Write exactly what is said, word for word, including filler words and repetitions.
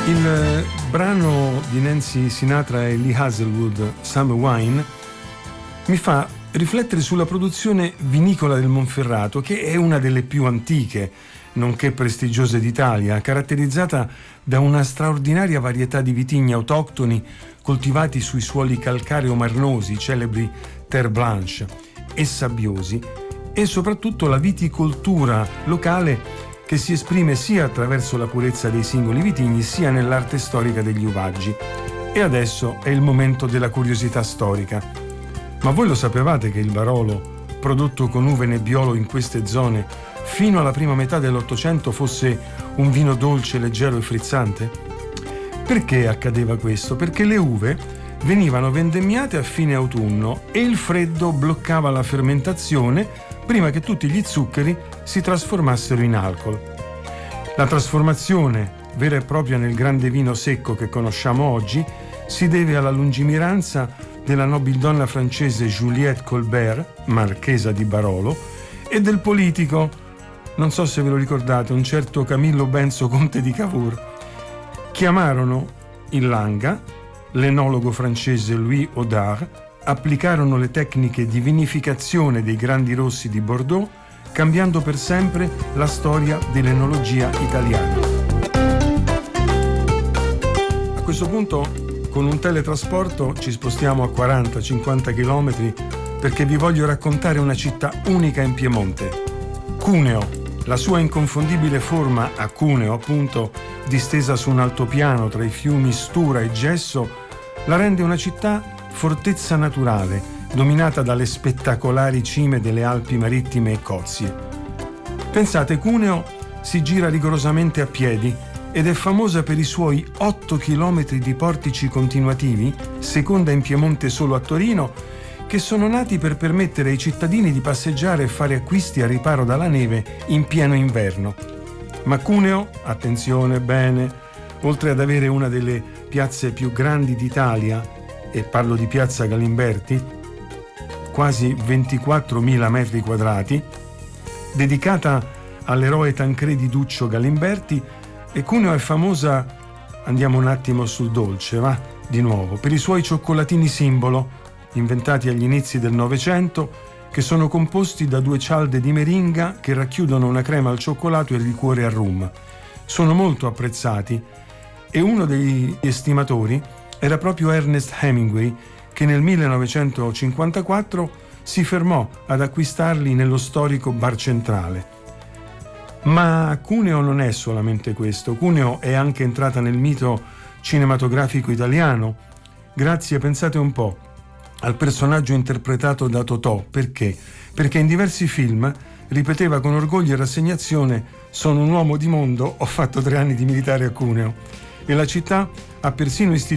Il brano di Nancy Sinatra e Lee Hazlewood, Summer Wine, mi fa riflettere sulla produzione vinicola del Monferrato, che è una delle più antiche, nonché prestigiose d'Italia, caratterizzata da una straordinaria varietà di vitigni autoctoni coltivati sui suoli calcareo-marnosi, celebri terre blanche, e sabbiosi, e soprattutto la viticoltura locale che si esprime sia attraverso la purezza dei singoli vitigni sia nell'arte storica degli uvaggi. E adesso è il momento della curiosità storica. Ma voi lo sapevate che il Barolo, prodotto con uve Nebbiolo in queste zone, fino alla prima metà dell'Ottocento fosse un vino dolce, leggero e frizzante? Perché accadeva questo? Perché le uve venivano vendemmiate a fine autunno e il freddo bloccava la fermentazione prima che tutti gli zuccheri si trasformassero in alcol. La trasformazione vera e propria nel grande vino secco che conosciamo oggi si deve alla lungimiranza della nobildonna francese Juliette Colbert, marchesa di Barolo, e del politico, non so se ve lo ricordate, un certo Camillo Benso, conte di Cavour. Chiamarono in Langa l'enologo francese Louis Audard, applicarono le tecniche di vinificazione dei grandi rossi di Bordeaux, cambiando per sempre la storia dell'enologia italiana. A questo punto, con un teletrasporto, ci spostiamo a quaranta cinquanta chilometri perché vi voglio raccontare una città unica in Piemonte, Cuneo. La sua inconfondibile forma a Cuneo, appunto, distesa su un altopiano tra i fiumi Stura e Gesso, la rende una città fortezza naturale, dominata dalle spettacolari cime delle Alpi marittime e Cozie. Pensate, Cuneo si gira rigorosamente a piedi ed è famosa per i suoi otto chilometri di portici continuativi, seconda in Piemonte solo a Torino, che sono nati per permettere ai cittadini di passeggiare e fare acquisti a riparo dalla neve in pieno inverno. Ma Cuneo, attenzione bene, oltre ad avere una delle piazze più grandi d'Italia, e parlo di piazza Galimberti, quasi ventiquattromila metri quadrati, dedicata all'eroe Tancredi Duccio Galimberti, e Cuneo è famosa, andiamo un attimo sul dolce, va, di nuovo, per i suoi cioccolatini simbolo, inventati agli inizi del Novecento, che sono composti da due cialde di meringa che racchiudono una crema al cioccolato e il liquore al rum. Sono molto apprezzati e uno degli estimatori era proprio Ernest Hemingway, che nel millenovecentocinquantaquattro si fermò ad acquistarli nello storico Bar Centrale. Ma Cuneo non è solamente questo. Cuneo è anche entrata nel mito cinematografico italiano, grazie, pensate un po', al personaggio interpretato da Totò. Perché? Perché in diversi film ripeteva con orgoglio e rassegnazione: sono un uomo di mondo, ho fatto tre anni di militare a Cuneo. E la città ha persino istituito